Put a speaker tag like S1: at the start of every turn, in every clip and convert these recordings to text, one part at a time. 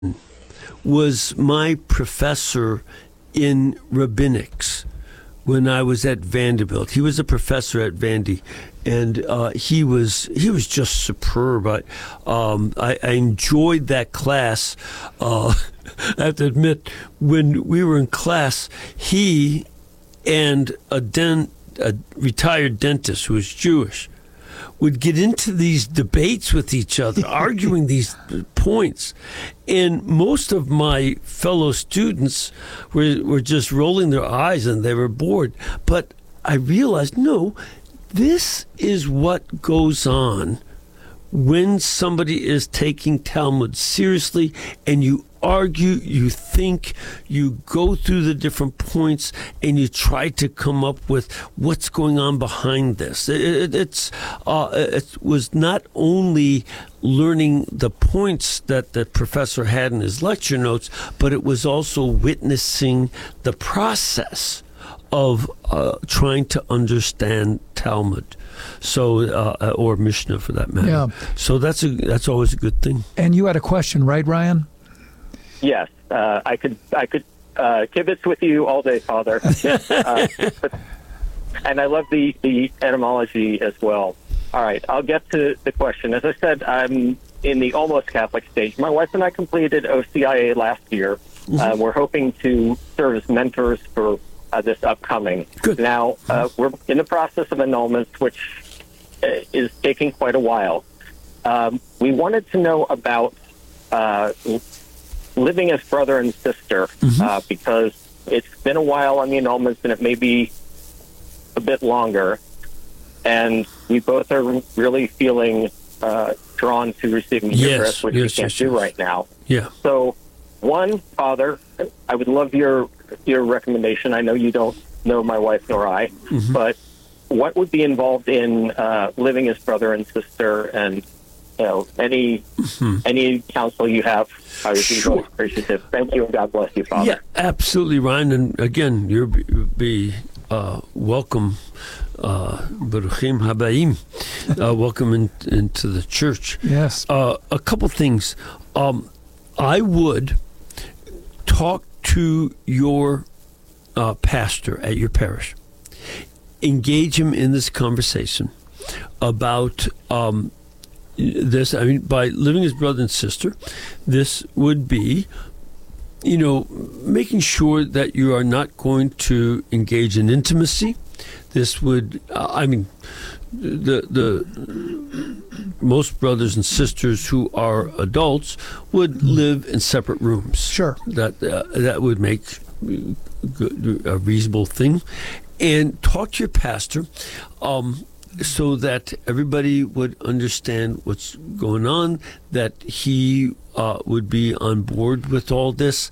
S1: was my professor in rabbinics when I was at Vanderbilt. He was a professor at Vandy, and he was just superb. I enjoyed that class. I have to admit, when we were in class, he and a retired dentist who was Jewish would get into these debates with each other, arguing these points. And most of my fellow students were just rolling their eyes and they were bored. But I realized, no, this is what goes on when somebody is taking Talmud seriously, and you argue, you think, you go through the different points, and you try to come up with what's going on behind this. It was not only learning the points that the professor had in his lecture notes, but it was also witnessing the process of trying to understand Talmud, or Mishnah for that matter.
S2: Yeah.
S1: So that's always a good thing.
S2: And you had a question, right, Ryan?
S3: Yes, I could kibitz with you all day, Father. And I love the etymology as well. All right, I'll get to the question. As I said, I'm in the almost Catholic stage. My wife and I completed OCIA last year. We're hoping to serve as mentors for this upcoming.
S1: Good.
S3: Now, we're in the process of annulments, which is taking quite a while. We wanted to know about living as brother and sister, because it's been a while on the annulments, and it may be a bit longer. And we both are really feeling drawn to receiving Eucharist, which we can't do right now.
S1: Yeah.
S3: So, one, Father, I would love your recommendation. I know you don't know my wife nor I, but what would be involved in living as brother and sister, and any counsel you have, I would be really appreciative. Thank you, and God bless you, Father.
S1: Yeah, absolutely, Ryan. And again, you'll be welcome, Baruchim Habayim, welcome into the church.
S2: Yes.
S1: A couple things. I would talk to your pastor at your parish. Engage him in this conversation about this. I mean, by living as brother and sister, this would be, making sure that you are not going to engage in intimacy. This would, the most brothers and sisters who are adults would live in separate rooms.
S2: Sure.
S1: That would make a reasonable thing. And talk to your pastor so that everybody would understand what's going on, that he would be on board with all this.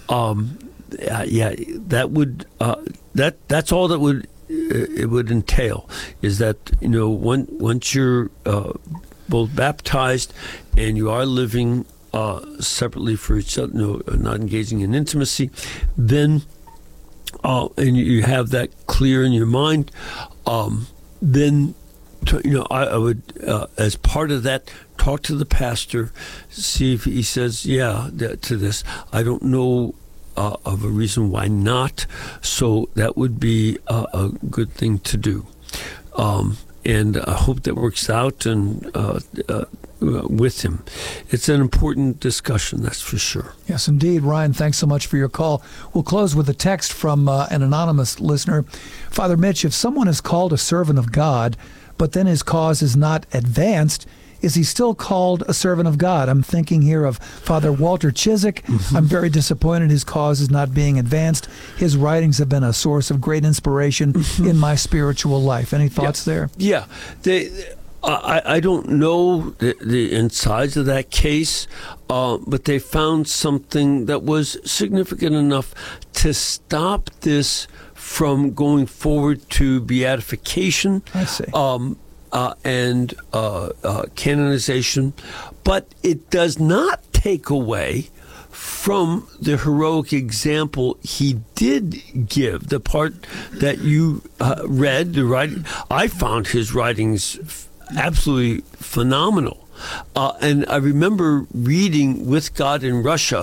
S1: That would that's all that would it would entail, is that once you're both baptized and you are living separately for each other, not engaging in intimacy, then and you have that clear in your mind, then I would, as part of that, talk to the pastor, see if he says to this. I don't know of a reason why not, so that would be a good thing to do. And I hope that works out and with him. It's an important discussion, that's for sure.
S2: Yes, indeed. Ryan, thanks so much for your call. We'll close with a text from an anonymous listener. Father Mitch, if someone is called a servant of God, but then his cause is not advanced, is he still called a servant of God? I'm thinking here of Father Walter Chiswick. I'm very disappointed his cause is not being advanced. His writings have been a source of great inspiration in my spiritual life. Any thoughts there?
S1: Yeah. I don't know the insides of that case, but they found something that was significant enough to stop this from going forward to beatification.
S2: I see.
S1: And canonization, but it does not take away from the heroic example he did give. The part that you read, the writing, I found his writings absolutely phenomenal. And I remember reading With God in Russia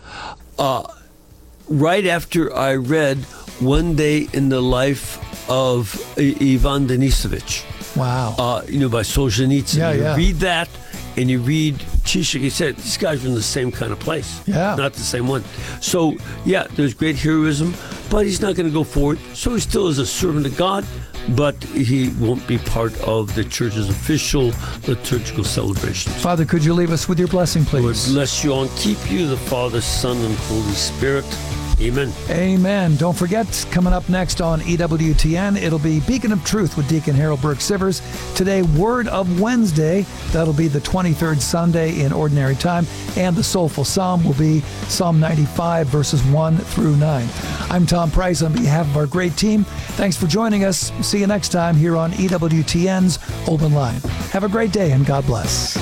S1: right after I read One Day in the Life of Ivan Denisovich.
S2: Wow.
S1: By Solzhenitsyn.
S2: Yeah, yeah.
S1: You read that, and you read Zizek. He said, these guys are in the same kind of place.
S2: Yeah.
S1: Not the same one. So, yeah, there's great heroism, but he's not going to go forward. So he still is a servant of God, but he won't be part of the church's official liturgical celebrations.
S2: Father, could you leave us with your blessing,
S1: Lord
S2: please?
S1: bless you and keep you, the Father, Son, and Holy Spirit. Amen.
S2: Amen. Don't forget, coming up next on EWTN, it'll be Beacon of Truth with Deacon Harold Burke-Sivers. Today, Word of Wednesday. That'll be the 23rd Sunday in Ordinary Time. And the Soulful Psalm will be Psalm 95, verses 1 through 9. I'm Tom Price on behalf of our great team. Thanks for joining us. See you next time here on EWTN's Open Line. Have a great day and God bless.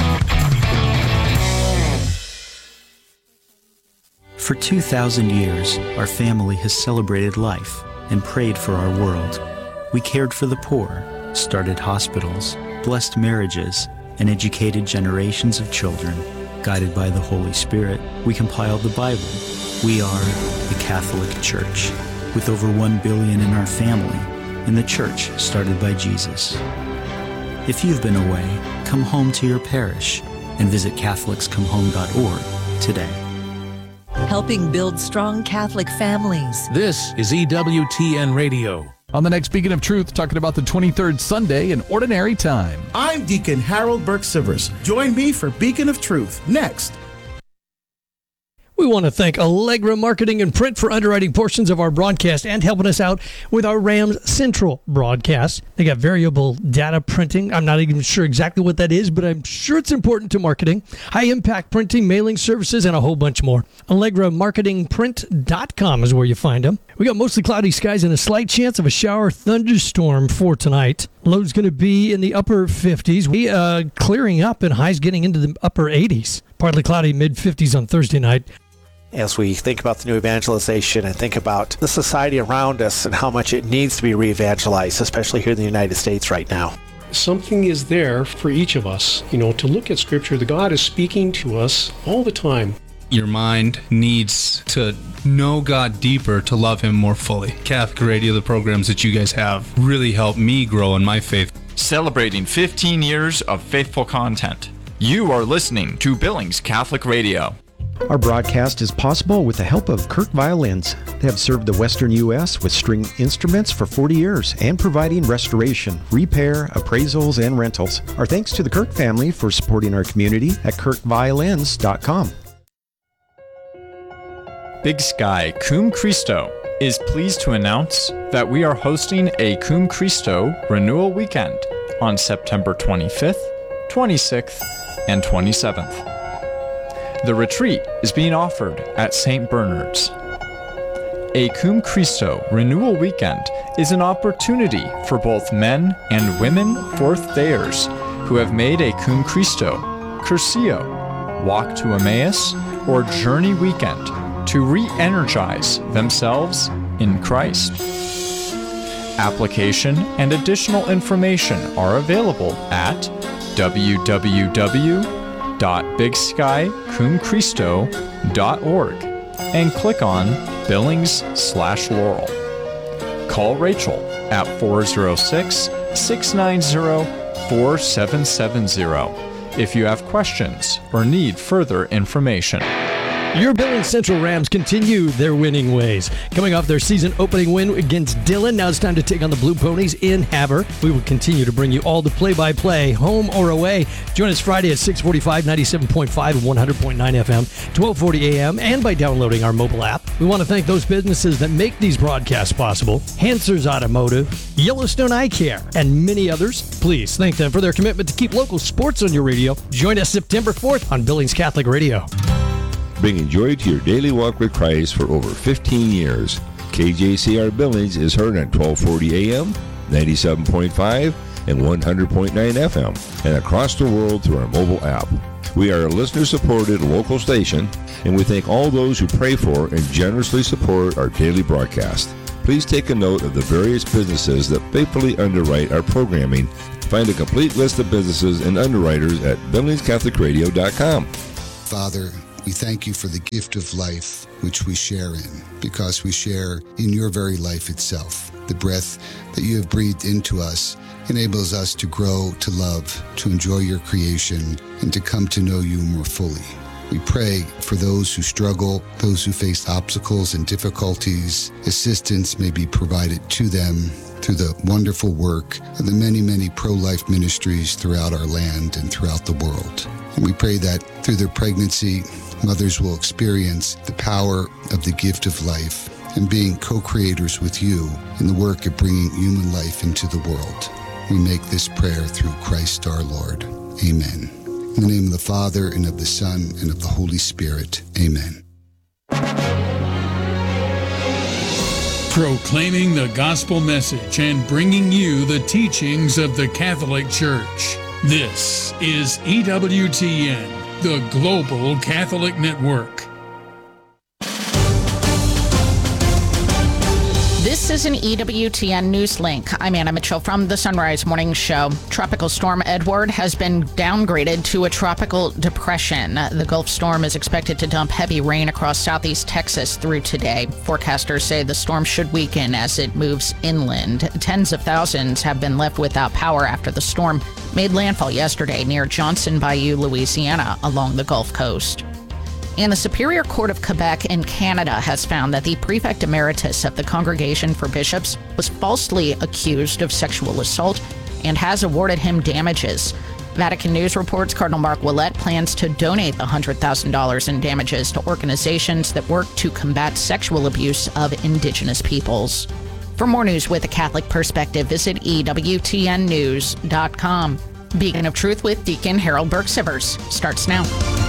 S4: For 2,000 years, our family has celebrated life and prayed for our world. We cared for the poor, started hospitals, blessed marriages, and educated generations of children. Guided by the Holy Spirit, we compiled the Bible. We are the Catholic Church, with over 1 billion in our family, and the church started by Jesus. If you've been away, come home to your parish and visit CatholicsComeHome.org today.
S5: Helping build strong Catholic families.
S6: This is EWTN Radio. On the next Beacon of Truth, talking about the 23rd Sunday in Ordinary Time.
S7: I'm Deacon Harold Burke-Sivers. Join me for Beacon of Truth next.
S8: We want to thank Allegra Marketing and Print for underwriting portions of our broadcast and helping us out with our Rams Central broadcast. They got variable data printing. I'm not even sure exactly what that is, but I'm sure it's important to marketing. High-impact printing, mailing services, and a whole bunch more. AllegraMarketingPrint.com is where you find them. We got mostly cloudy skies and a slight chance of a shower thunderstorm for tonight. Lows going to be in the upper 50s. We clearing up and highs getting into the upper 80s. Partly cloudy, mid-50s on Thursday night.
S9: As we think about the new evangelization and think about the society around us and how much it needs to be re-evangelized, especially here in the United States right now.
S10: Something is there for each of us, to look at Scripture. The God is speaking to us all the time.
S11: Your mind needs to know God deeper to love Him more fully. Catholic Radio, the programs that you guys have, really helped me grow in my faith.
S12: Celebrating 15 years of faithful content. You are listening to Billings Catholic Radio.
S13: Our broadcast is possible with the help of Kirk Violins. They have served the Western U.S. with string instruments for 40 years and providing restoration, repair, appraisals, and rentals. Our thanks to the Kirk family for supporting our community at kirkviolins.com.
S12: Big Sky Cum Christo is pleased to announce that we are hosting a Cum Christo Renewal Weekend on September 25th, 26th, and 27th. The retreat is being offered at St. Bernard's. A Cum Christo Renewal Weekend is an opportunity for both men and women fourth-dayers who have made a Cum Christo, Curcio, Walk to Emmaus, or Journey Weekend to re-energize themselves in Christ. Application and additional information are available at www.bigskycumchristo.org and click on Billings/Laurel. Call Rachel at 406-690-4770 if you have questions or need further information.
S8: Your Billings Central Rams continue their winning ways. Coming off their season opening win against Dillon, now it's time to take on the Blue Ponies in Havre. We will continue to bring you all the play-by-play, home or away. Join us Friday at 6:45, 97.5 and 100.9 FM, 12:40 a.m., and by downloading our mobile app. We want to thank those businesses that make these broadcasts possible. Hansers Automotive, Yellowstone Eye Care, and many others. Please thank them for their commitment to keep local sports on your radio. Join us September 4th on Billings Catholic Radio.
S14: Bringing joy to your daily walk with Christ for over 15 years. KJCR Billings is heard on 1240 AM, 97.5, and 100.9 FM, and across the world through our mobile app. We are a listener-supported local station, and we thank all those who pray for and generously support our daily broadcast. Please take a note of the various businesses that faithfully underwrite our programming Find a complete list of businesses and underwriters at BillingsCatholicRadio.com.
S15: Father, we thank you for the gift of life which we share in, because we share in your very life itself. The breath that you have breathed into us enables us to grow, to love, to enjoy your creation, and to come to know you more fully. We pray for those who struggle, those who face obstacles and difficulties. Assistance may be provided to them through the wonderful work of the many, many pro-life ministries throughout our land and throughout the world. And we pray that through their pregnancy, mothers will experience the power of the gift of life and being co-creators with you in the work of bringing human life into the world. We make this prayer through Christ our Lord. Amen. In the name of the Father, and of the Son, and of the Holy Spirit. Amen.
S16: Proclaiming the gospel message and bringing you the teachings of the Catholic Church. This is EWTN, the Global Catholic Network.
S17: This is an EWTN News Link. I'm Anna Mitchell from the Sunrise Morning Show. Tropical Storm Edward has been downgraded to a tropical depression. The Gulf storm is expected to dump heavy rain across southeast Texas through today. Forecasters say the storm should weaken as it moves inland. Tens of thousands have been left without power after the storm made landfall yesterday near Johnson Bayou, Louisiana, along the Gulf Coast. And the Superior Court of Quebec in Canada has found that the prefect emeritus of the Congregation for Bishops was falsely accused of sexual assault and has awarded him damages. Vatican News reports Cardinal Mark Ouellet plans to donate the $100,000 in damages to organizations that work to combat sexual abuse of Indigenous peoples. For more news with a Catholic perspective, visit EWTNnews.com. Beacon of Truth with Deacon Harold Burke-Sivers starts now.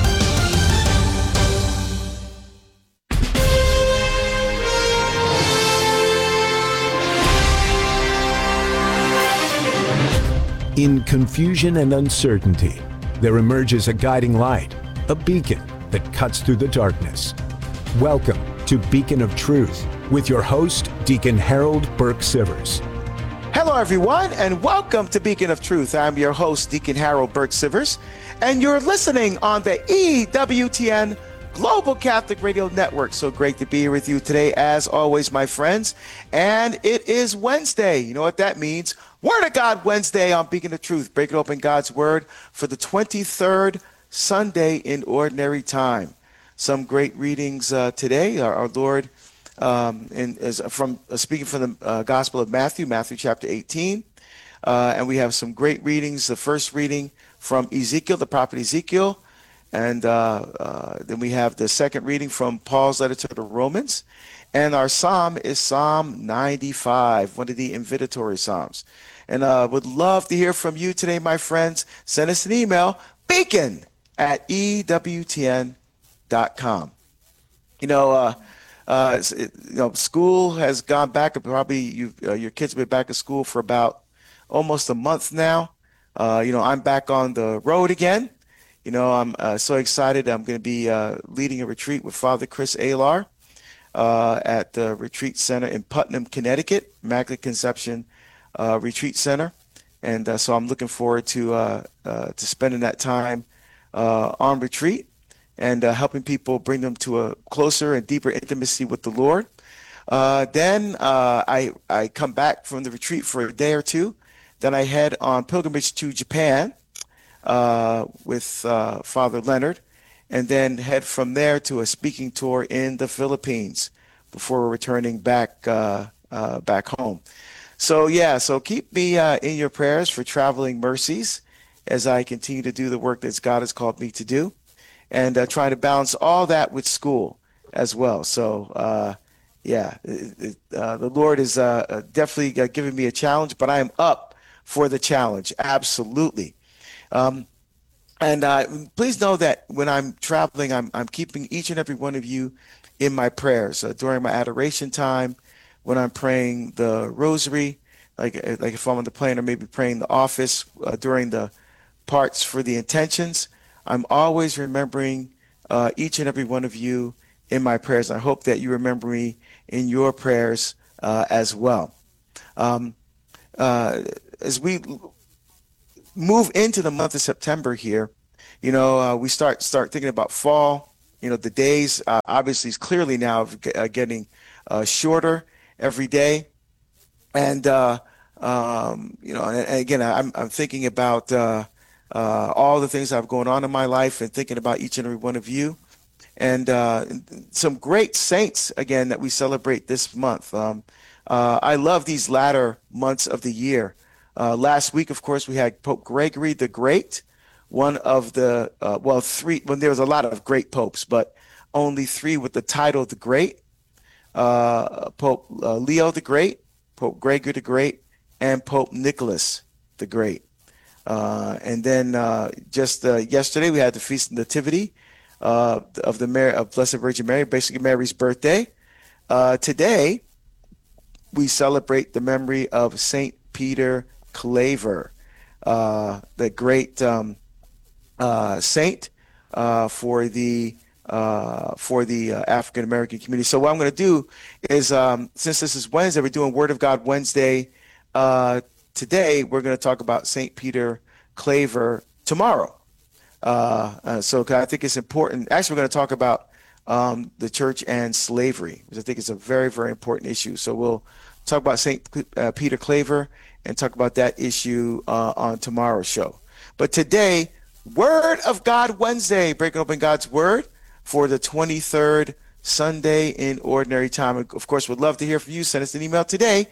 S18: In confusion and uncertainty, there emerges a guiding light, a beacon that cuts through the darkness. Welcome to Beacon of Truth with your host, Deacon Harold Burke-Sivers.
S19: Hello, everyone, and welcome to Beacon of Truth. I'm your host, Deacon Harold Burke-Sivers, and you're listening on the EWTN Global Catholic Radio Network. So great to be here with you today, as always, my friends. And it is Wednesday. You know what that means? Word of God Wednesday on Beacon of Truth, breaking open God's Word for the 23rd Sunday in Ordinary Time. Some great readings today. Our Lord, speaking from the Gospel of Matthew chapter 18. And we have some great readings. The first reading from Ezekiel, the prophet Ezekiel. And then we have the second reading from Paul's letter to the Romans. And our psalm is Psalm 95, one of the invitatory psalms. And would love to hear from you today, my friends. Send us an email, beacon@ewtn.com. School has gone back. Probably your kids have been back at school for about almost a month now. I'm back on the road again. I'm so excited. I'm going to be leading a retreat with Father Chris Alar at the Retreat Center in Putnam, Connecticut, Immaculate Conception Retreat Center. And so I'm looking forward to spending that time on retreat and helping people, bring them to a closer and deeper intimacy with the Lord. Then I come back from the retreat for a day or two. Then I head on pilgrimage to Japan with Father Leonard, and then head from there to a speaking tour in the Philippines before returning back home. So keep me in your prayers for traveling mercies as I continue to do the work that God has called me to do, and try to balance all that with school as well. So the Lord is definitely giving me a challenge, but I am up for the challenge, absolutely. Please know that when I'm traveling, I'm keeping each and every one of you in my prayers during my adoration time, when I'm praying the rosary, like if I'm on the plane, or maybe praying the office during the parts for the intentions. I'm always remembering each and every one of you in my prayers. I hope that you remember me in your prayers as well. As we move into the month of September here, we start thinking about fall. The days obviously is clearly now getting shorter every day, and and again, I'm thinking about all the things that have going on in my life, and thinking about each and every one of you, and some great saints again that we celebrate this month. I love these latter months of the year. Last week, of course, we had Pope Gregory the Great, one of the three. Well, there was a lot of great popes, but only three with the title the Great: Pope Leo the Great, Pope Gregory the Great, and Pope Nicholas the Great. And then just yesterday, we had the Feast of Nativity of Blessed Virgin Mary, basically Mary's birthday. Today, we celebrate the memory of Saint Peter Claver, the great saint for the African American community. So what I'm going to do is, since this is Wednesday, we're doing Word of God Wednesday. Today, we're going to talk about Saint Peter Claver tomorrow. So I think it's important. Actually, we're going to talk about the church and slavery, which I think is a very, very important issue. So we'll talk about Saint Peter Claver and talk about that issue on tomorrow's show. But today, Word of God Wednesday, breaking open God's Word for the 23rd Sunday in Ordinary Time. And of course, we'd love to hear from you. Send us an email today,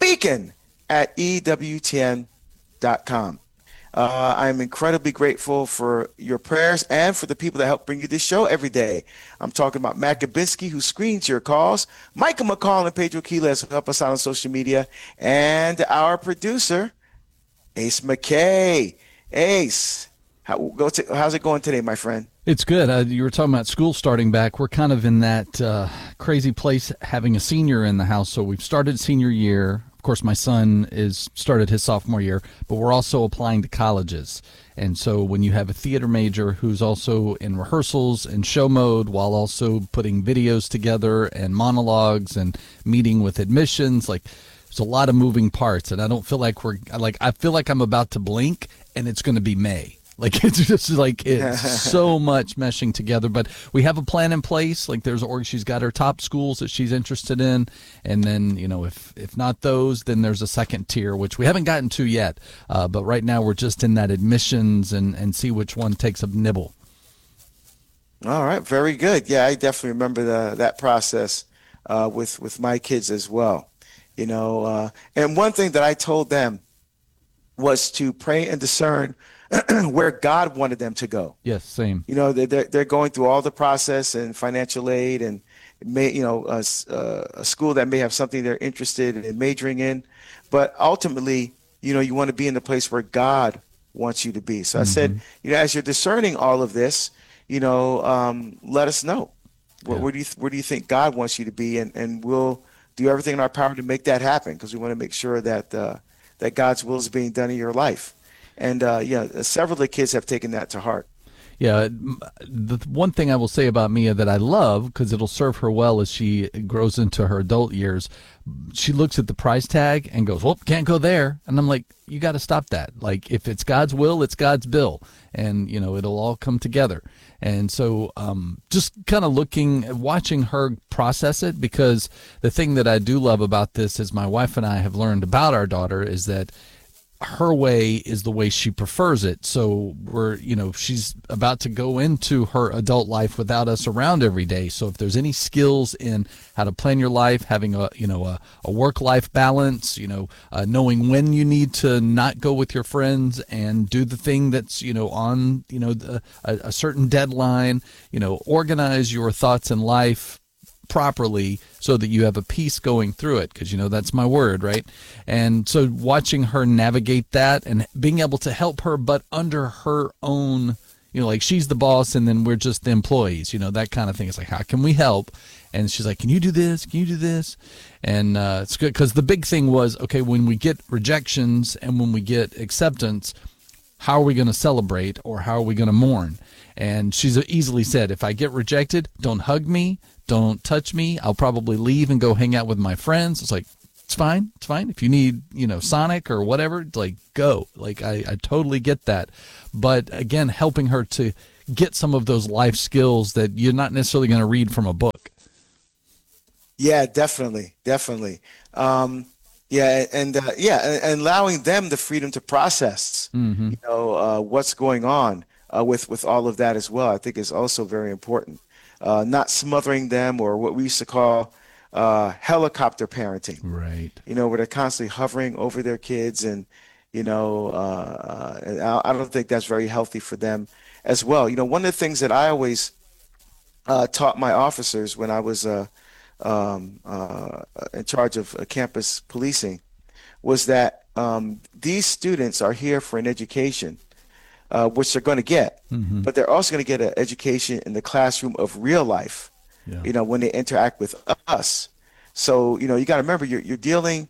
S19: beacon@ewtn.com. I'm incredibly grateful for your prayers and for the people that help bring you this show every day. I'm talking about Matt Gabinski, who screens your calls, Micah McCall and Pedro Quiles, who help us out on social media, and our producer, Ace McKay. Ace, how's it going today, my friend?
S6: It's good. You were talking about school starting back. We're kind of in that crazy place having a senior in the house. So we've started senior year. Of course, my son is started his sophomore year, but we're also applying to colleges. And so when you have a theater major who's also in rehearsals and show mode while also putting videos together and monologues and meeting with admissions, like there's a lot of moving parts. And I don't feel like I feel like I'm about to blink and it's going to be May. Like it's just like it's so much meshing together, but we have a plan in place. Like she's got her top schools that she's interested in, and then if not those, then there's a second tier which we haven't gotten to yet. But right now we're just in that admissions and see which one takes a nibble.
S19: All right, very good. Yeah, I definitely remember that process with my kids as well. And one thing that I told them was to pray and discern where God wanted them to go.
S6: Yes, same.
S19: They're going through all the process and financial aid, and a school that may have something they're interested in majoring in, but ultimately, you want to be in the place where God wants you to be. So I said, as you're discerning all of this, let us know. Where do you think God wants you to be, and we'll do everything in our power to make that happen, because we want to make sure that that God's will is being done in your life. And several of the kids have taken that to heart.
S6: Yeah, the one thing I will say about Mia that I love, because it'll serve her well as she grows into her adult years, she looks at the price tag and goes, well, can't go there. And I'm like, you got to stop that. Like, if it's God's will, it's God's bill. And, it'll all come together. And so just kind of watching her process it, because the thing that I do love about this is my wife and I have learned about our daughter is that her way is the way she prefers it. So she's about to go into her adult life without us around every day. So if there's any skills in how to plan your life, having a work-life balance, knowing when you need to not go with your friends and do the thing that's, on, a certain deadline, organize your thoughts in life properly so that you have a peace going through it, because that's my word, right? And so watching her navigate that and being able to help her, but under her own, like she's the boss and then we're just the employees, that kind of thing. It's like, how can we help? And she's like, can you do this? Can you do this? And it's good, because the big thing was, okay, when we get rejections and when we get acceptance, how are we going to celebrate, or how are we going to mourn? And she's easily said, if I get rejected, don't hug me, don't touch me. I'll probably leave and go hang out with my friends. It's like, it's fine. It's fine. If you need, Sonic or whatever, like, go. Like, I totally get that. But again, helping her to get some of those life skills that you're not necessarily going to read from a book.
S19: Yeah, definitely. And allowing them the freedom to process, what's going on with all of that as well, I think is also very important. Not smothering them, or what we used to call helicopter parenting.
S6: Right.
S19: Where they're constantly hovering over their kids, and and I don't think that's very healthy for them as well. One of the things that I always taught my officers when I was in charge of campus policing was that these students are here for an education, which they're going to get, but they're also going to get an education in the classroom of real life, when they interact with us. So, you got to remember, you're dealing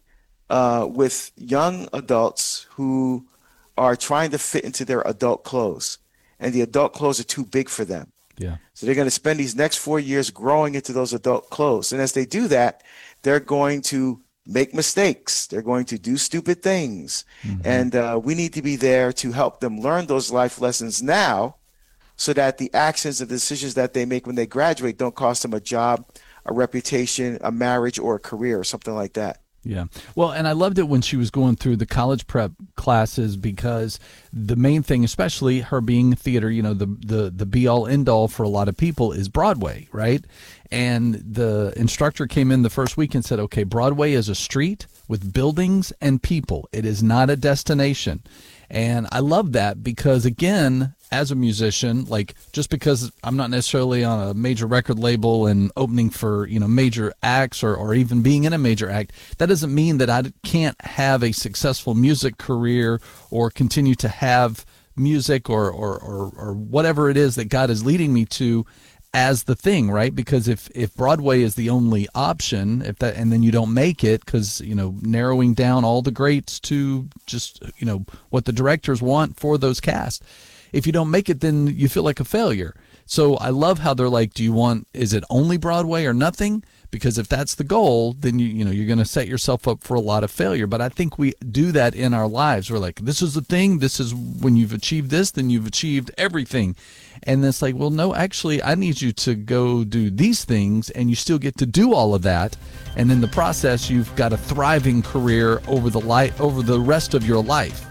S19: with young adults who are trying to fit into their adult clothes, and the adult clothes are too big for them.
S6: Yeah.
S19: So they're going to spend these next 4 years growing into those adult clothes. And as they do that, they're going to make mistakes. They're going to do stupid things. And we need to be there to help them learn those life lessons now, so that the actions and decisions that they make when they graduate don't cost them a job, a reputation, a marriage, or a career, or something like that.
S6: Yeah. Well, and I loved it when she was going through the college prep classes, because the main thing, especially her being theater, the be all end all for a lot of people is Broadway, right? And the instructor came in the first week and said, okay, Broadway is a street with buildings and people. It is not a destination. And I love that, because again, as a musician, like, just because I'm not necessarily on a major record label and opening for, major acts or even being in a major act, that doesn't mean that I can't have a successful music career or continue to have music or whatever it is that God is leading me to as the thing, right? Because if Broadway is the only option, and then you don't make it, because narrowing down all the greats to just what the directors want for those casts, if you don't make it, then you feel like a failure. So I love how they're like, is it only Broadway or nothing? Because if that's the goal, then you're going to set yourself up for a lot of failure. But I think we do that in our lives. We're like, this is the thing. This is when you've achieved this, then you've achieved everything. And it's like, well, no, actually, I need you to go do these things, and you still get to do all of that. And in the process, you've got a thriving career over the rest of your life.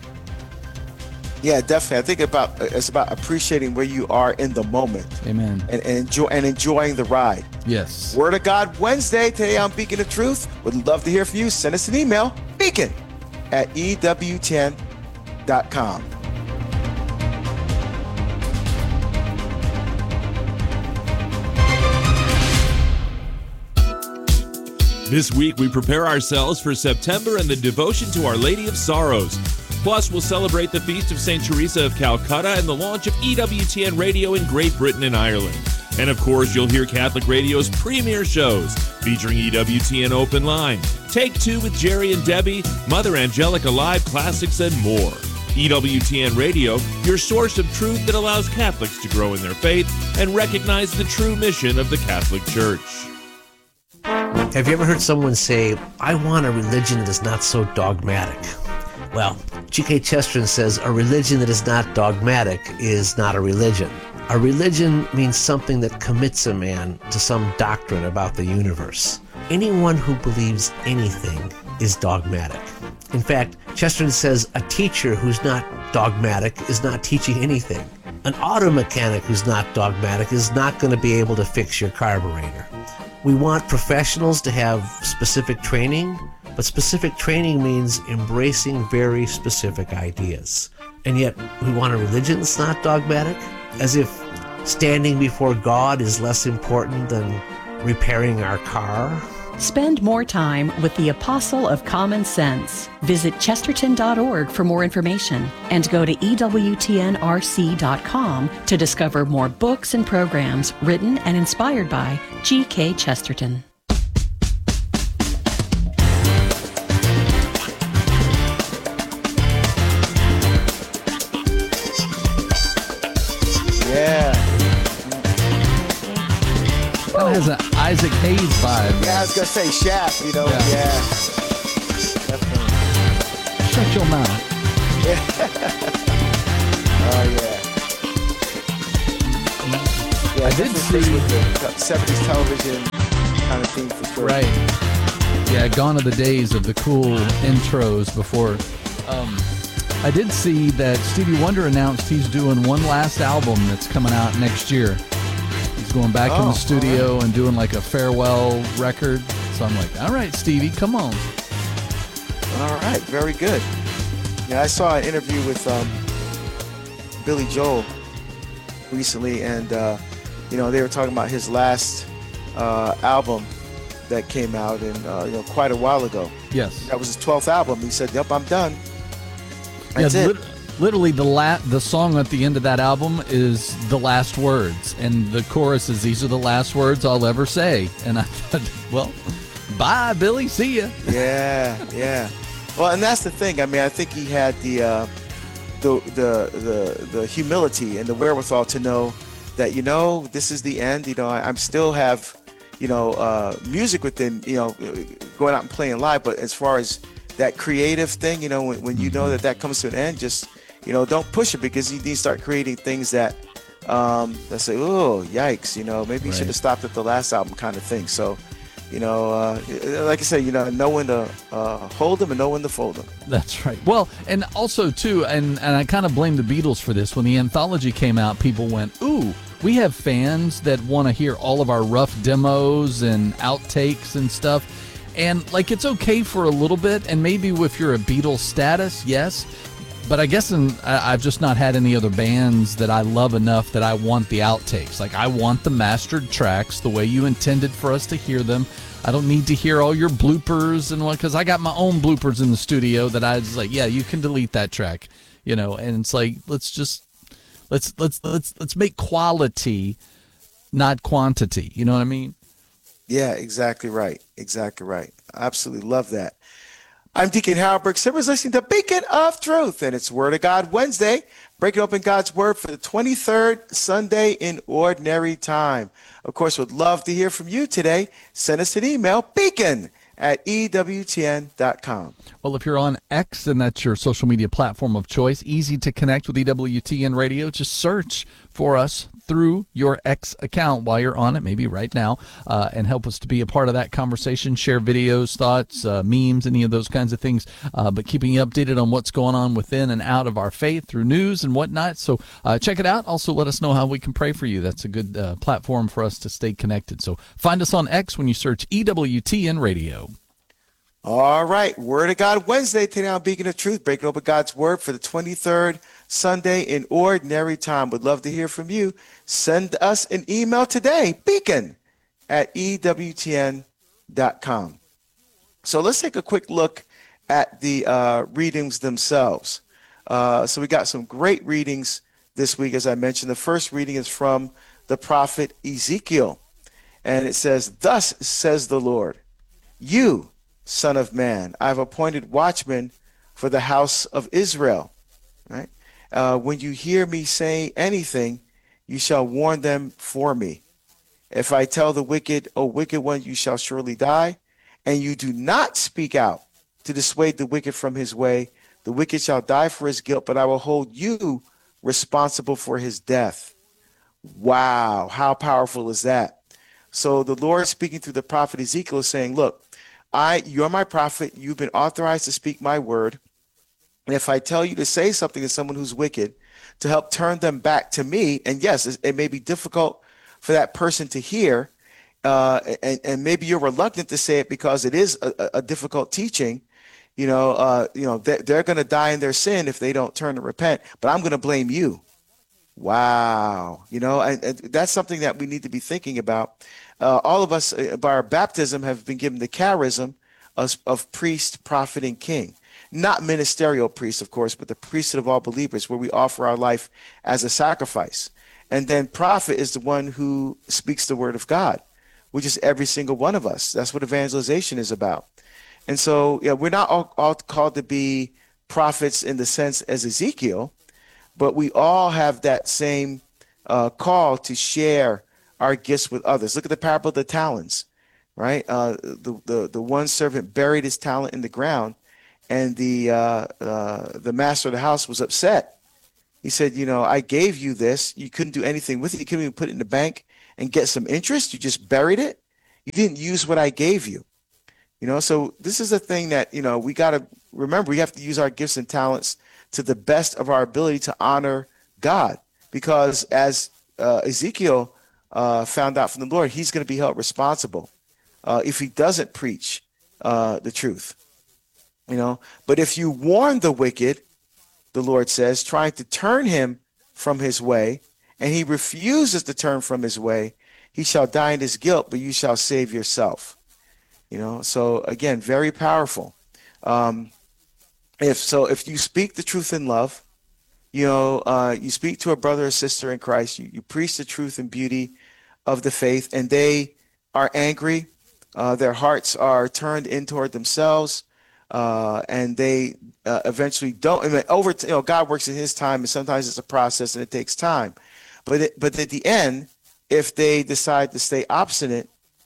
S19: Yeah, definitely. I think it's about appreciating where you are in the moment.
S6: Amen.
S19: And enjoying the ride.
S6: Yes.
S19: Word of God Wednesday. Today on Beacon of Truth. Would love to hear from you. Send us an email, beacon@ewtn.com.
S20: This week we prepare ourselves for September and the devotion to Our Lady of Sorrows. Plus, we'll celebrate the Feast of St. Teresa of Calcutta and the launch of EWTN Radio in Great Britain and Ireland. And of course, you'll hear Catholic Radio's premier shows featuring EWTN Open Line, Take Two with Jerry and Debbie, Mother Angelica Live Classics, and more. EWTN Radio, your source of truth that allows Catholics to grow in their faith and recognize the true mission of the Catholic Church.
S21: Have you ever heard someone say, I want a religion that is not so dogmatic? Well, G.K. Chesterton says a religion that is not dogmatic is not a religion. A religion means something that commits a man to some doctrine about the universe. Anyone who believes anything is dogmatic. In fact, Chesterton says a teacher who's not dogmatic is not teaching anything. An auto mechanic who's not dogmatic is not going to be able to fix your carburetor. We want professionals to have specific training, but specific training means embracing very specific ideas. And yet, we want a religion that's not dogmatic, as if standing before God is less important than repairing our car.
S22: Spend more time with the Apostle of Common Sense. Visit chesterton.org for more information and go to EWTNRC.com to discover more books and programs written and inspired by G.K. Chesterton.
S19: Yeah.
S6: Kind of has an Isaac Hayes vibe.
S19: Yeah, I was going to say Shaft, Yeah.
S6: Shut your mouth.
S19: Oh, yeah. Yeah,
S6: I did see
S19: the 70s television kind of theme for sure.
S6: Right. Yeah, gone are the days of the cool intros before. I did see that Stevie Wonder announced he's doing one last album that's coming out next year. He's going back in the studio and doing like a farewell record. So I'm like, all right, Stevie, come on.
S19: All right, very good. Yeah, I saw an interview with Billy Joel recently, and they were talking about his last album that came out in quite a while ago.
S6: Yes,
S19: that was his 12th album. He said, "Yep, I'm done."
S6: That's it. Literally, the song at the end of that album is the last words, and the chorus is, "These are the last words I'll ever say." And I thought, well, bye, Billy. See ya.
S19: Yeah. Well, and that's the thing. I mean, I think he had the humility and the wherewithal to know that this is the end. I'm still have music within going out and playing live, but as far as that creative thing, when you know that comes to an end, just don't push it, because you need to start creating things that let's say, oh yikes, maybe you should have stopped at the last album, kind of thing. So like I said, know when to hold them and know when to fold them.
S6: That's right. Well, and also too, and I kind of blame the Beatles for this. When the anthology came out, people went, ooh, we have fans that want to hear all of our rough demos and outtakes and stuff. And like, it's okay for a little bit, and maybe if you're a Beatles status, yes. But I guess I've just not had any other bands that I love enough that I want the outtakes. Like, I want the mastered tracks the way you intended for us to hear them. I don't need to hear all your bloopers and what, because I got my own bloopers in the studio that I was like, yeah, you can delete that track, And it's like, let's make quality, not quantity. You know what I mean?
S19: Yeah, exactly right. Exactly right. I absolutely love that. I'm Deacon Harold Burke Sivers, listening to Beacon of Truth, and it's Word of God Wednesday, breaking open God's Word for the 23rd Sunday in Ordinary Time. Of course, would love to hear from you today. Send us an email, beacon@ewtn.com.
S6: Well, if you're on X and that's your social media platform of choice, easy to connect with EWTN Radio. Just search for us through your X account while you're on it, maybe right now, and help us to be a part of that conversation. Share videos, thoughts, memes, any of those kinds of things, but keeping you updated on what's going on within and out of our faith through news and whatnot. So check it out. Also, let us know how we can pray for you. That's a good platform for us to stay connected. So find us on X when you search EWTN Radio.
S19: All right, Word of God Wednesday today on Beacon of Truth, breaking open God's Word for the 23rd Sunday in Ordinary Time. Would love to hear from you. Send us an email today, beacon@ewtn.com. So let's take a quick look at the readings themselves. So we got some great readings this week, as I mentioned. The first reading is from the prophet Ezekiel, and it says, "Thus says the Lord, you, Son of man, I've appointed watchmen for the house of Israel." Right? When you hear me say anything, you shall warn them for me. If I tell the wicked, O wicked one, you shall surely die, and you do not speak out to dissuade the wicked from his way, the wicked shall die for his guilt, but I will hold you responsible for his death. Wow, how powerful is that? So the Lord, speaking through the prophet Ezekiel, is saying, look, you're my prophet. You've been authorized to speak my word. And if I tell you to say something to someone who's wicked, to help turn them back to me, and yes, it may be difficult for that person to hear, and maybe you're reluctant to say it because it is a difficult teaching. They're going to die in their sin if they don't turn and repent. But I'm going to blame you. Wow, and that's something that we need to be thinking about. All of us, by our baptism, have been given the charism of priest, prophet, and king. Not ministerial priest, of course, but the priesthood of all believers, where we offer our life as a sacrifice. And then prophet is the one who speaks the word of God, which is every single one of us. That's what evangelization is about. And so we're not all called to be prophets in the sense as Ezekiel, but we all have that same call to share our gifts with others. Look at the parable of the talents, right? The one servant buried his talent in the ground, And the master of the house was upset. He said, I gave you this. You couldn't do anything with it. You couldn't even put it in the bank and get some interest. You just buried it. You didn't use what I gave you. So this is a thing that, we got to remember. We have to use our gifts and talents to the best of our ability to honor God. Because as Ezekiel found out from the Lord, he's going to be held responsible if he doesn't preach the truth. But if you warn the wicked, the Lord says, trying to turn him from his way, and he refuses to turn from his way, he shall die in his guilt, but you shall save yourself. So again, very powerful. If you speak the truth in love, you speak to a brother or sister in Christ, you preach the truth and beauty of the faith, and they are angry, their hearts are turned in toward themselves, and they eventually don't. God works in His time, and sometimes it's a process and it takes time. But at the end, if they decide to stay obstinate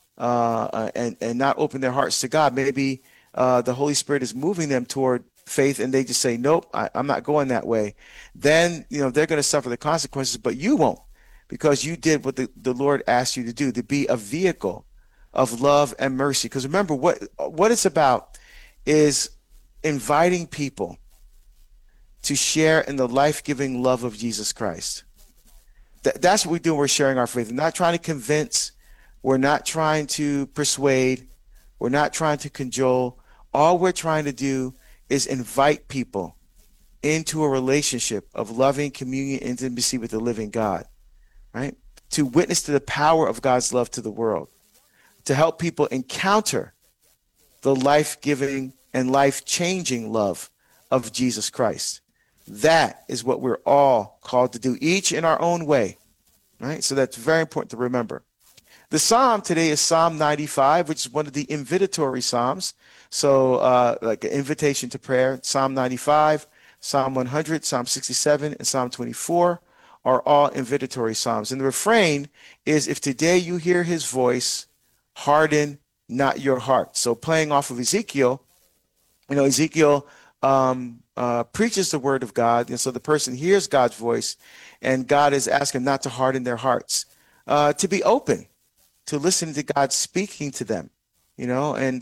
S19: and not open their hearts to God, maybe the Holy Spirit is moving them toward faith, and they just say, "Nope, I'm not going that way." Then they're going to suffer the consequences, but you won't, because you did what the Lord asked you to do, to be a vehicle of love and mercy. Because remember, what it's about is inviting people to share in the life-giving love of Jesus Christ. That's what we do when we're sharing our faith. We're not trying to convince. We're not trying to persuade. We're not trying to cajole. All we're trying to do is invite people into a relationship of loving communion, intimacy with the living God, right? To witness to the power of God's love to the world, to help people encounter the life-giving and life-changing love of Jesus Christ. That is what we're all called to do, each in our own way, right? So that's very important to remember. The psalm today is Psalm 95, which is one of the invitatory psalms. So like an invitation to prayer. Psalm 95, Psalm 100, Psalm 67, and Psalm 24 are all invitatory psalms. And the refrain is, if today you hear his voice, harden not your heart. So playing off of Ezekiel, Ezekiel preaches the word of God. And so the person hears God's voice, and God is asking them not to harden their hearts, to be open, to listen to God speaking to them, and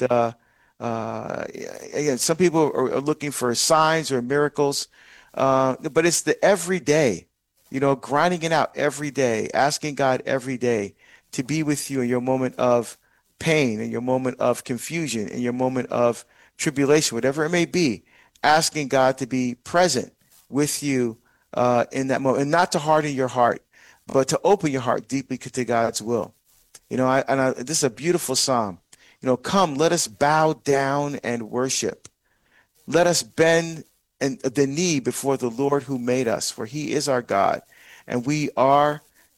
S19: again, some people are looking for signs or miracles, but it's the everyday, grinding it out every day, asking God every day to be with you in your moment of pain, in your moment of confusion, in your moment of tribulation, whatever it may be, asking God to be present with you in that moment, and not to harden your heart, but to open your heart deeply to God's will. This is a beautiful psalm. Come, let us bow down and worship. Let us bend the knee before the Lord who made us, for he is our God, and we are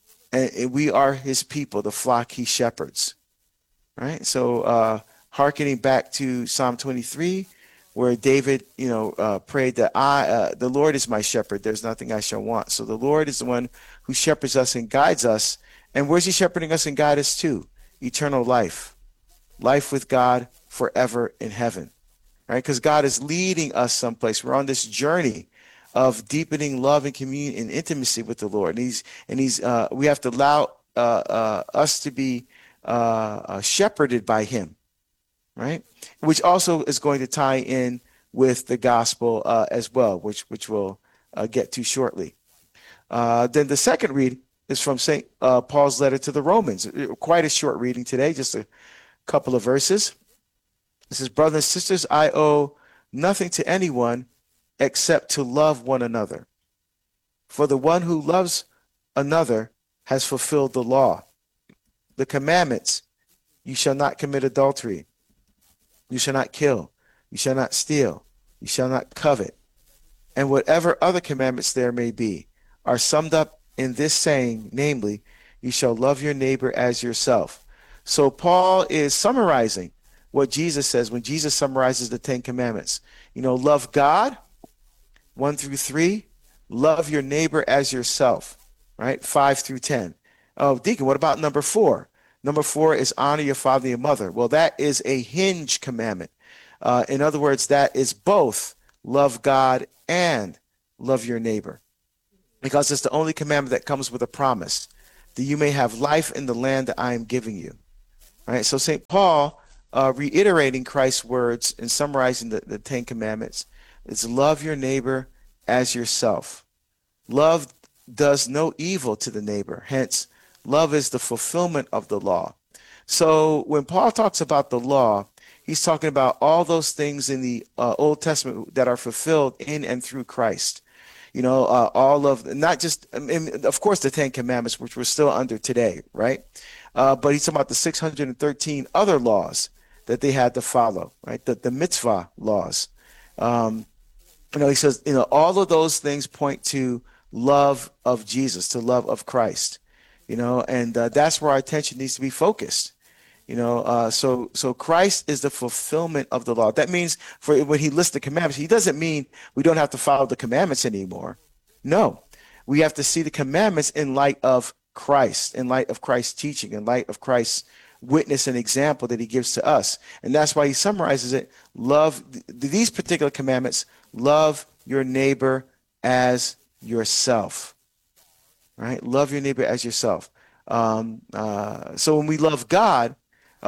S19: his people, the flock he shepherds. Right? So hearkening back to Psalm 23, where David, prayed that the Lord is my shepherd, there's nothing I shall want. So the Lord is the one who shepherds us and guides us. And where's he shepherding us and guide us to? Eternal life with God forever in heaven, right? Because God is leading us someplace. We're on this journey of deepening love and communion and intimacy with the Lord. And we have to allow us to be shepherded by him, right? Which also is going to tie in with the gospel as well, which we'll get to shortly. Then the second read is from St. Paul's letter to the Romans. Quite a short reading today, just a couple of verses. It says, brothers and sisters, I owe nothing to anyone except to love one another. For the one who loves another has fulfilled the law. The commandments, you shall not commit adultery. You shall not kill. You shall not steal. You shall not covet. And whatever other commandments there may be are summed up in this saying, namely, you shall love your neighbor as yourself. So Paul is summarizing what Jesus says when Jesus summarizes the 10 commandments. Love God, 1 through 3, love your neighbor as yourself, right? 5 through 10. Oh, Deacon, what about number 4? Number 4 is honor your father and your mother. Well, that is a hinge commandment. In other words, that is both love God and love your neighbor, because it's the only commandment that comes with a promise that you may have life in the land that I am giving you. All right. So St. Paul, reiterating Christ's words and summarizing the Ten Commandments, is love your neighbor as yourself. Love does no evil to the neighbor. Hence, love is the fulfillment of the law. So when Paul talks about the law, he's talking about all those things in the Old Testament that are fulfilled in and through Christ. You know, all of, not just, of course, the Ten Commandments, which we're still under today, right? But he's talking about the 613 other laws that they had to follow, right? The mitzvah laws. He says, all of those things point to love of Jesus, to love of Christ, and that's where our attention needs to be focused. So Christ is the fulfillment of the law. That means when he lists the commandments, he doesn't mean we don't have to follow the commandments anymore. No, we have to see the commandments in light of Christ, in light of Christ's teaching, in light of Christ's witness and example that he gives to us. And that's why he summarizes it. Love these particular commandments. Love your neighbor as yourself, right? Love your neighbor as yourself. So when we love God,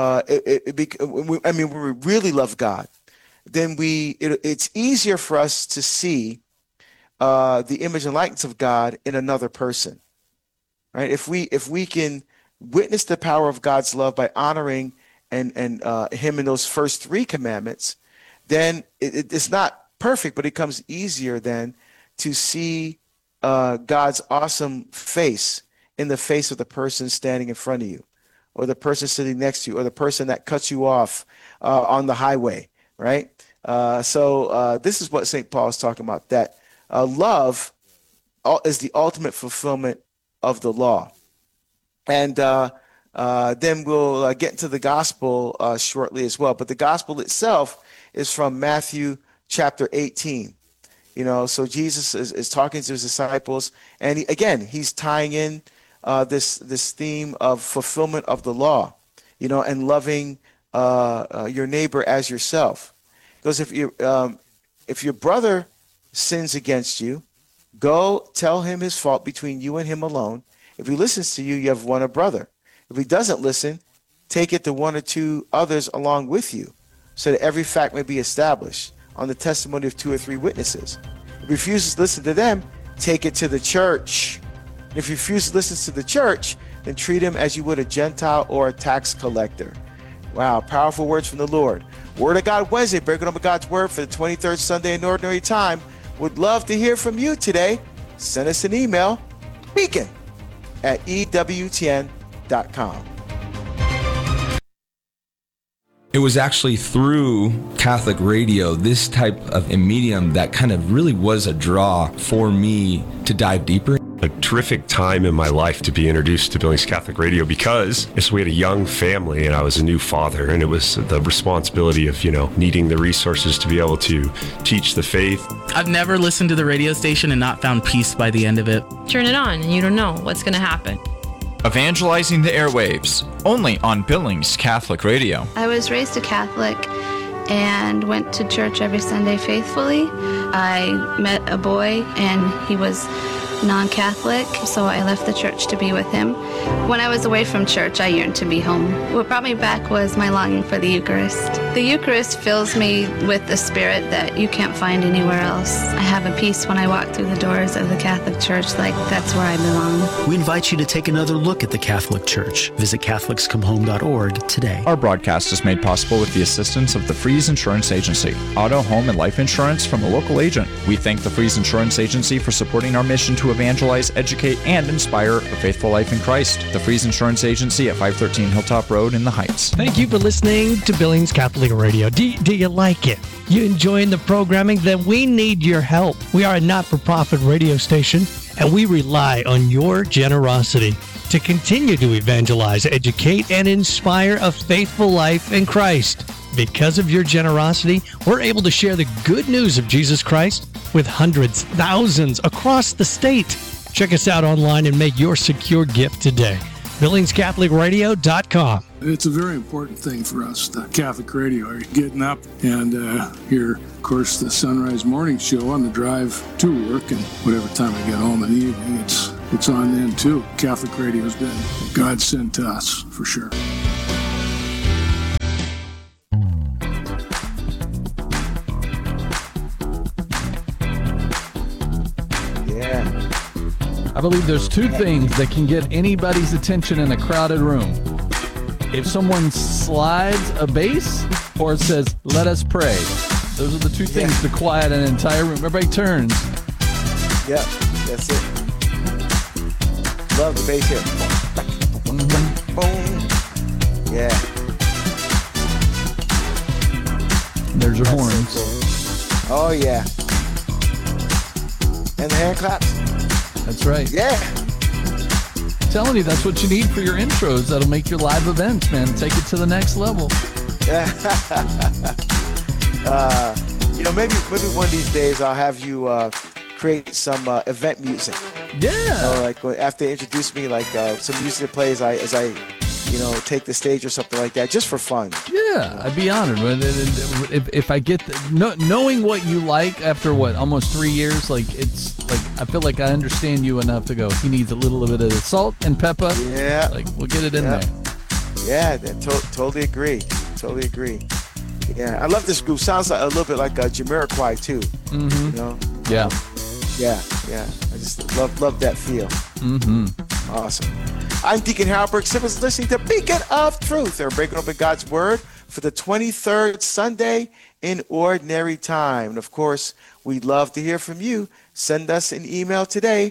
S19: when we really love God, then it's easier for us to see the image and likeness of God in another person, right? If we can witness the power of God's love by honoring and him in those first three commandments, then it's not perfect, but it becomes easier then to see God's awesome face in the face of the person standing in front of you, or the person sitting next to you, or the person that cuts you off on the highway, right? So this is what St. Paul is talking about, that love is the ultimate fulfillment of the law. And then we'll get into the gospel shortly as well. But the gospel itself is from Matthew chapter 18. So Jesus is talking to his disciples, and he's tying in this theme of fulfillment of the law, and loving your neighbor as yourself. Because if your brother sins against you, go tell him his fault between you and him alone. If he listens to you, you have won a brother. If he doesn't listen, take it to one or two others along with you, so that every fact may be established on the testimony of two or three witnesses. If he refuses to listen to them, take it to the church. If he refuses to listen to the church, then treat him as you would a Gentile or a tax collector. Wow, powerful words from the Lord. Word of God Wednesday, breaking up God's word for the 23rd Sunday in Ordinary Time. Would love to hear from you today. Send us an email, beacon@ewtn.com.
S1: It was actually through Catholic radio, this type of a medium, that kind of really was a draw for me to dive deeper.
S3: A terrific time in my life to be introduced to Billings Catholic Radio, because we had a young family and I was a new father, and it was the responsibility of, needing the resources to be able to teach the faith.
S23: I've never listened to the radio station and not found peace by the end of it.
S24: Turn it on and you don't know what's going to happen.
S12: Evangelizing the airwaves, only on Billings Catholic Radio.
S25: I was raised a Catholic and went to church every Sunday faithfully. I met a boy and he was non-Catholic, so I left the church to be with him. When I was away from church, I yearned to be home. What brought me back was my longing for the Eucharist. The Eucharist fills me with the spirit that you can't find anywhere else. I have a peace when I walk through the doors of the Catholic Church, like that's where I belong.
S26: We invite you to take another look at the Catholic Church. Visit CatholicsComeHome.org today.
S12: Our broadcast is made possible with the assistance of the Freeze Insurance Agency, auto, home, and life insurance from a local agent. We thank the Freeze Insurance Agency for supporting our mission to evangelize, educate, and inspire a faithful life in Christ. The Freeze Insurance Agency at 513 Hilltop Road in the Heights.
S8: Thank you for listening to Billings Catholic Radio. Do you like it? You enjoying the programming? Then we need your help. We are a not-for-profit radio station, and we rely on your generosity to continue to evangelize, educate, and inspire a faithful life in Christ. Because of your generosity, we're able to share the good news of Jesus Christ with hundreds, thousands across the state. Check us out online and make your secure gift today. BillingsCatholicRadio.com.
S16: It's a very important thing for us, the Catholic Radio. Getting up and hear, of course, the Sunrise Morning Show on the drive to work, and whatever time I get home in the evening, it's on then too. Catholic Radio has been a godsend to us, for sure.
S6: I believe there's two things that can get anybody's attention in a crowded room. If someone slides a bass or it says, "Let us pray." Those are the two things to quiet an entire room. Everybody turns.
S19: Yeah, that's it. Love the bass here. Boom. Yeah.
S6: There's your horns.
S19: So cool. Oh, yeah. And the hand claps.
S6: That's right.
S19: Yeah.
S6: I'm telling you, that's what you need for your intros. That'll make your live events, man. Take it to the next level.
S19: Maybe one of these days I'll have you create some event music.
S6: Yeah.
S19: Like after they introduce me, like some music that plays as I take the stage or something like that, just for fun.
S6: Yeah, I'd be honored. If I get knowing what you like after almost 3 years, like it's like I feel like I understand you enough to go. He needs a little bit of salt and pepper.
S19: Yeah,
S6: like we'll get it in there.
S19: Yeah, totally agree. Totally agree. Yeah, I love this group. Sounds like a little bit like Jamiroquai too.
S6: Mm-hmm.
S19: You know?
S6: Yeah.
S19: Yeah. I just love that feel.
S6: Mm-hmm.
S19: Awesome. I'm Deacon Harold Burke Simmons, listening to Beacon of Truth. They're breaking open God's Word for the 23rd Sunday in Ordinary Time. And of course, we'd love to hear from you. Send us an email today,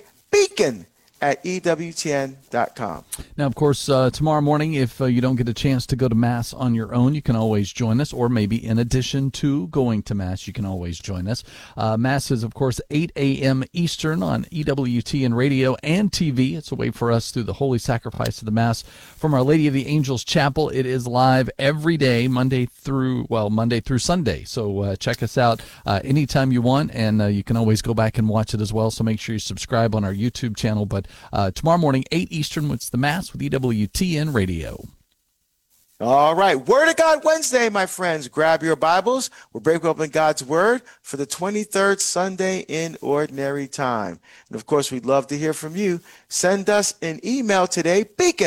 S19: beacon@ewtn.com.
S6: Now, of course, tomorrow morning, if you don't get a chance to go to Mass on your own, you can always join us, or maybe in addition to going to Mass, you can always join us. Mass is, of course, 8 a.m. Eastern on EWTN Radio and TV. It's a way for us through the holy sacrifice of the Mass from Our Lady of the Angels Chapel. It is live every day, Monday through Sunday. So check us out anytime you want, and you can always go back and watch it as well. So make sure you subscribe on our YouTube channel. But tomorrow morning, 8 Eastern, it's the Mass with EWTN Radio.
S19: All right. Word of God Wednesday, my friends. Grab your Bibles. We're breaking open God's Word for the 23rd Sunday in Ordinary Time. And, of course, we'd love to hear from you. Send us an email today,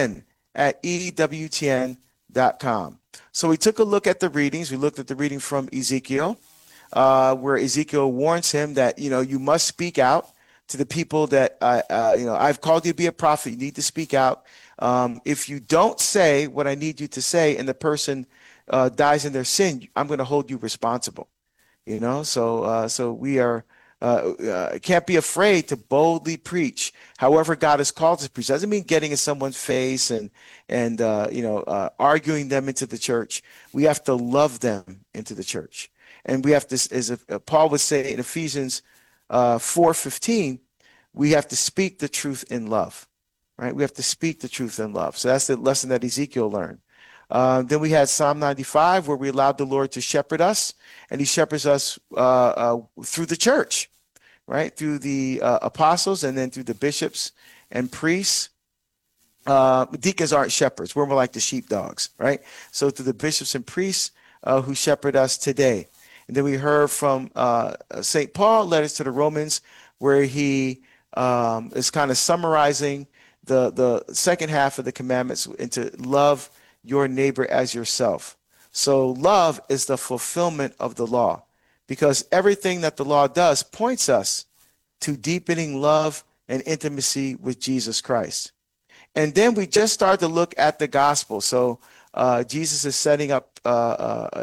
S19: beacon@ewtn.com. So we took a look at the readings. We looked at the reading from Ezekiel, where Ezekiel warns him that, you must speak out to the people that, I've called you to be a prophet. You need to speak out. If you don't say what I need you to say and the person dies in their sin, I'm going to hold you responsible. So we are can't be afraid to boldly preach. However God has called us to preach. Doesn't mean getting in someone's face and arguing them into the church. We have to love them into the church. And we have to, as Paul would say in Ephesians 4:15, we have to speak the truth in love, right? We have to speak the truth in love. So that's the lesson that Ezekiel learned. Then we had Psalm 95, where we allowed the Lord to shepherd us, and he shepherds us through the church, right? Through the apostles, and then through the bishops and priests. Deacons aren't shepherds. We're more like the sheepdogs, right? So through the bishops and priests who shepherd us today. And then we heard from St. Paul, letters to the Romans, where he is kind of summarizing the second half of the commandments into love your neighbor as yourself. So love is the fulfillment of the law, because everything that the law does points us to deepening love and intimacy with Jesus Christ. And then we just started to look at the gospel. So Jesus is setting up how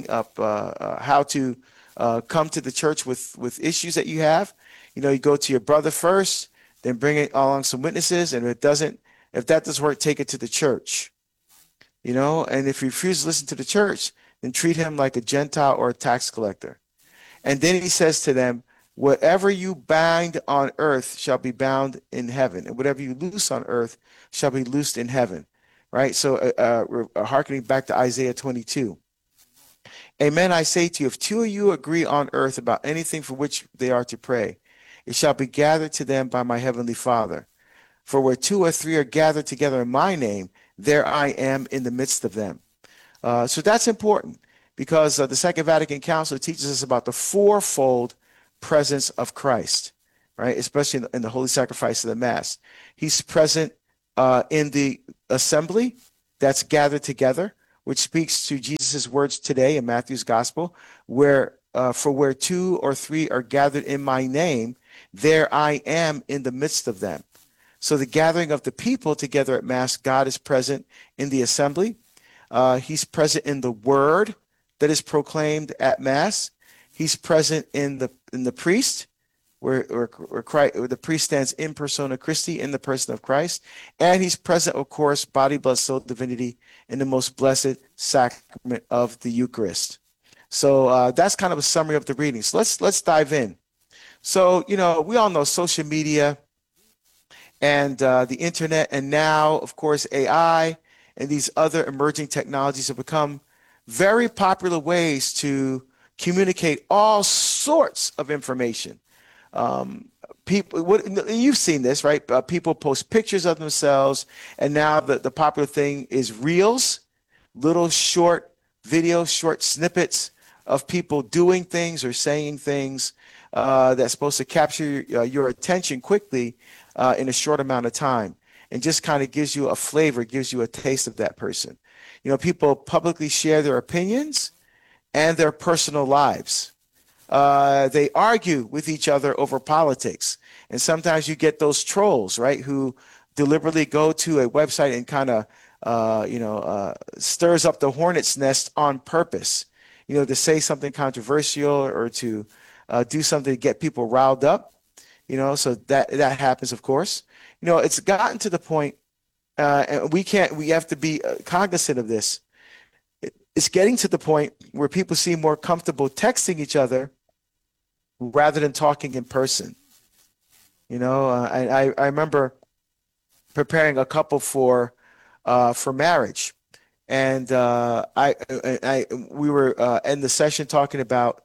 S19: to come to the church with issues that you have. You go to your brother first, then bring it along some witnesses, and if that doesn't work, take it to the church. And if you refuse to listen to the church, then treat him like a Gentile or a tax collector. And then he says to them, whatever you bind on earth shall be bound in heaven, and whatever you loose on earth shall be loosed in heaven. Right? So we're hearkening back to Isaiah 22. Amen, I say to you, if two of you agree on earth about anything for which they are to pray, it shall be gathered to them by my heavenly Father. For where two or three are gathered together in my name, there I am in the midst of them. So that's important because the Second Vatican Council teaches us about the fourfold presence of Christ, right? Especially in the holy sacrifice of the Mass. He's present in the assembly that's gathered together, which speaks to Jesus' words today in Matthew's Gospel, where for where two or three are gathered in my name, there I am in the midst of them. So the gathering of the people together at Mass, God is present in the assembly. He's present in the word that is proclaimed at Mass. He's present in the priest, where the priest stands in persona Christi, in the person of Christ. And he's present, of course, body, blood, soul, divinity, in the most blessed sacrament of the Eucharist. So that's kind of a summary of the reading. So let's dive in. So, we all know social media and the internet, and now, of course, AI and these other emerging technologies have become very popular ways to communicate all sorts of information. You've seen this, right? People post pictures of themselves, and now the popular thing is reels, little short videos, short snippets of people doing things or saying things that's supposed to capture your attention quickly in a short amount of time, and just kind of gives you a flavor, gives you a taste of that person. People publicly share their opinions and their personal lives. They argue with each other over politics. And sometimes you get those trolls, right, who deliberately go to a website and kind of, stirs up the hornet's nest on purpose, to say something controversial or to do something to get people riled up, so that happens, of course. It's gotten to the point, and we have to be cognizant of this. It's getting to the point where people seem more comfortable texting each other rather than talking in person. I remember preparing a couple for marriage, and we were in the session talking about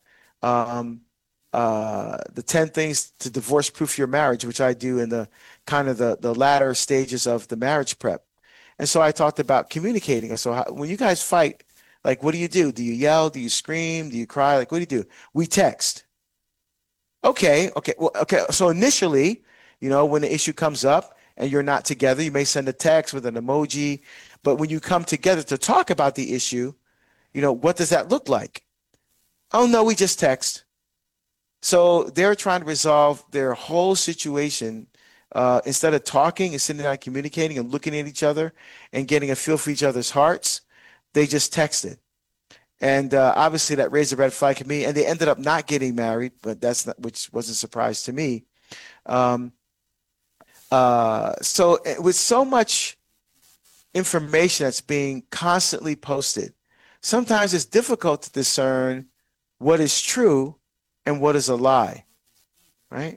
S19: the 10 things to divorce-proof your marriage, which I do in the kind of the latter stages of the marriage prep. And so I talked about communicating. So when you guys fight, like, what do you do? Do you yell? Do you scream? Do you cry? Like, what do you do? We text. Okay. So initially, when the issue comes up and you're not together, you may send a text with an emoji. But when you come together to talk about the issue, what does that look like? Oh, no, we just text. So they're trying to resolve their whole situation instead of talking and sitting down communicating and looking at each other and getting a feel for each other's hearts. They just texted. And obviously that raised a red flag for me. And they ended up not getting married, but which wasn't a surprise to me. So with so much information that's being constantly posted, sometimes it's difficult to discern what is true and what is a lie, right?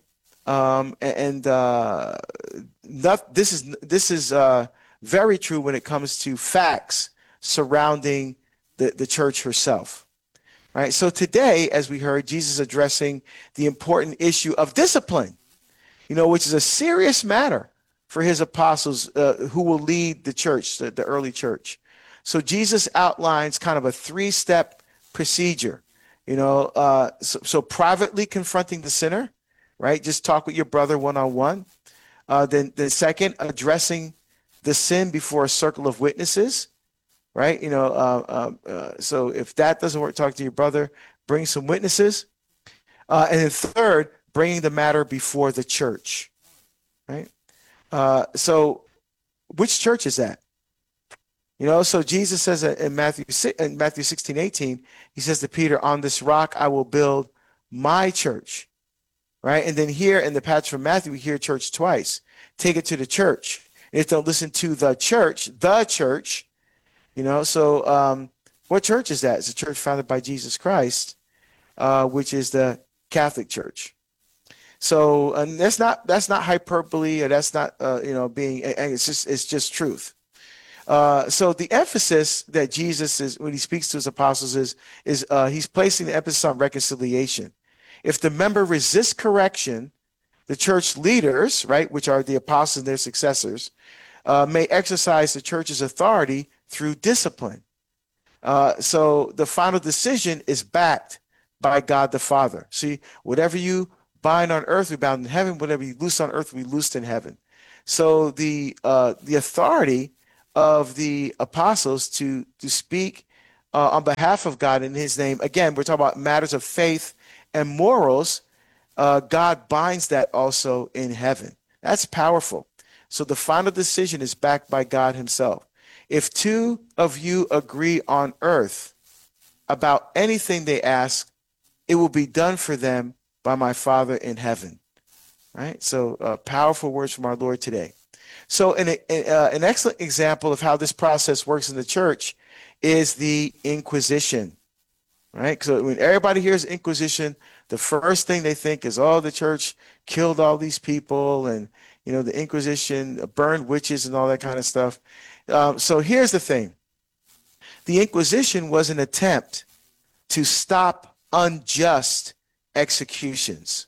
S19: This is very true when it comes to facts surrounding the church herself, right? So today, as we heard, Jesus addressing the important issue of discipline, which is a serious matter for his apostles who will lead the church, the early church. So Jesus outlines kind of a 3-step procedure. So privately confronting the sinner, right? Just talk with your brother one-on-one. Then the second, addressing the sin before a circle of witnesses, right? So if that doesn't work, talk to your brother, bring some witnesses. And then third, bringing the matter before the church, right? So which church is that? So Jesus says in Matthew 16:18, he says to Peter, on this rock I will build my church, right? And then here in the passage from Matthew, we hear church twice. Take it to the church. And if don't listen to the church, so what church is that? It's a church founded by Jesus Christ, which is the Catholic Church. So and that's not hyperbole, or that's not being. It's just truth. So the emphasis that Jesus is when he speaks to his apostles is he's placing the emphasis on reconciliation. If the member resists correction, the church leaders, right, which are the apostles and their successors, may exercise the church's authority through discipline. So the final decision is backed by God the Father. See, whatever you bind on earth, we bound in heaven. Whatever you loose on earth, we loosed in heaven. So the authority of the apostles to speak on behalf of God in his name, again, we're talking about matters of faith and morals, God binds that also in heaven. That's powerful. So the final decision is backed by God himself. If two of you agree on earth about anything they ask, it will be done for them by my Father in heaven. Right? So powerful words from our Lord today. So an excellent example of how this process works in the church is the Inquisition. Right? So when everybody hears Inquisition, the first thing they think is, oh, the church killed all these people, and the Inquisition burned witches and all that kind of stuff. So here's the thing. The Inquisition was an attempt to stop unjust executions.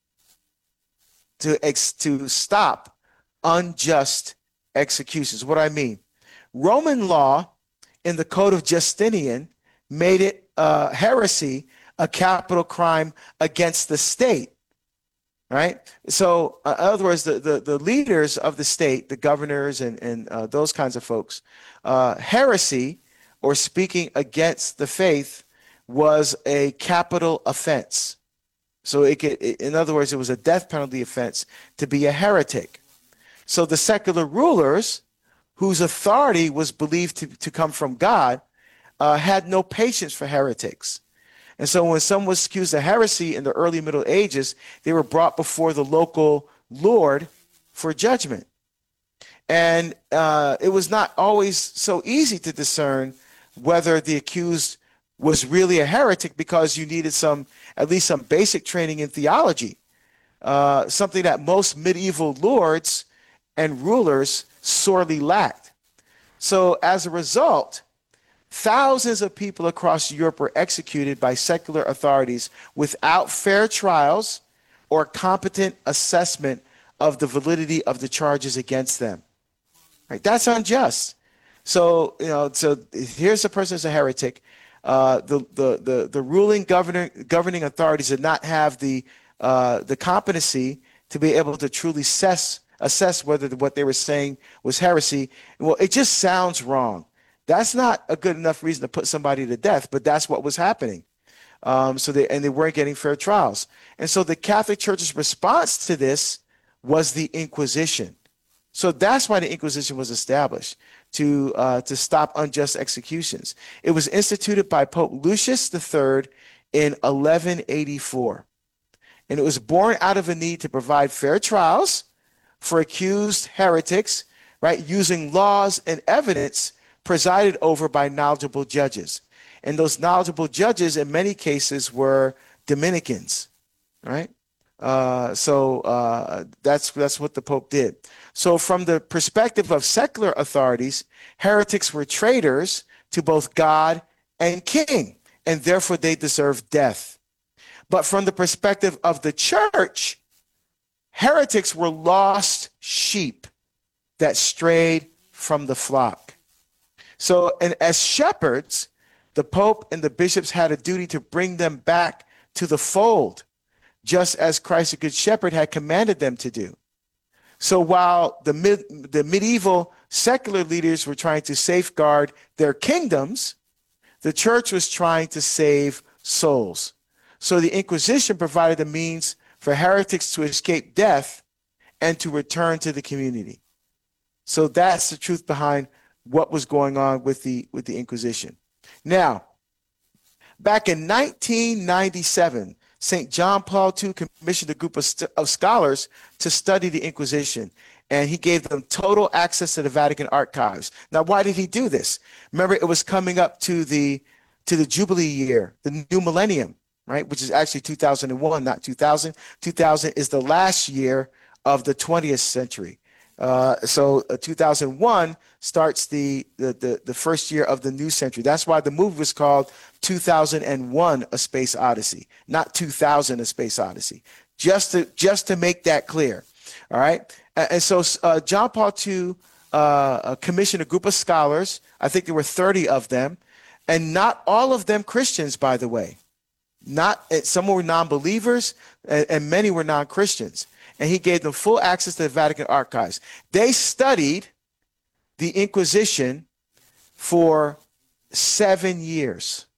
S19: To stop unjust executions. What do I mean? Roman law in the Code of Justinian made it heresy a capital crime against the state. Right? So, in other words, the leaders of the state, the governors and those kinds of folks, heresy or speaking against the faith was a capital offense. So in other words, it was a death penalty offense to be a heretic. So the secular rulers, whose authority was believed to come from God, had no patience for heretics. And so when someone was accused of heresy in the early Middle Ages, they were brought before the local lord for judgment. And it was not always so easy to discern whether the accused was really a heretic, because you needed at least some basic training in theology, something that most medieval lords and rulers sorely lacked. So as a result, thousands of people across Europe were executed by secular authorities without fair trials or competent assessment of the validity of the charges against them. Right? That's unjust. So, so here's a person who's a heretic. The ruling governing authorities did not have the competency to be able to truly assess whether what they were saying was heresy. Well, it just sounds wrong. That's not a good enough reason to put somebody to death, but that's what was happening. So they weren't getting fair trials. And so the Catholic Church's response to this was the Inquisition. So that's why the Inquisition was established, to stop unjust executions. It was instituted by Pope Lucius III in 1184. And it was born out of a need to provide fair trials for accused heretics, right, using laws and evidence presided over by knowledgeable judges. And those knowledgeable judges in many cases were Dominicans, right? So that's what the Pope did. So from the perspective of secular authorities, heretics were traitors to both God and King, and therefore they deserved death. But from the perspective of the church, heretics were lost sheep that strayed from the flock. So, and as shepherds, the Pope and the bishops had a duty to bring them back to the fold, just as Christ, the Good Shepherd, had commanded them to do. So while the medieval secular leaders were trying to safeguard their kingdoms, the church was trying to save souls. So the Inquisition provided a means for heretics to escape death and to return to the community. So that's the truth behind what was going on with the Inquisition. Now, back in 1997, St. John Paul II commissioned a group of scholars to study the Inquisition, and he gave them total access to the Vatican archives. Now, why did he do this? Remember, it was coming up to the Jubilee year, the new millennium, right? Which is actually 2001, not 2000. 2000 is the last year of the 20th century. So 2001 starts the first year of the new century. That's why the movie was called 2001: A Space Odyssey, not 2000: A Space Odyssey. just to make that clear. All right. And so John Paul II commissioned a group of scholars. I think there were 30 of them, and not all of them Christians, by the way. Some were non-believers, and many were non-Christians. And he gave them full access to the Vatican archives. They studied the Inquisition for 7 years.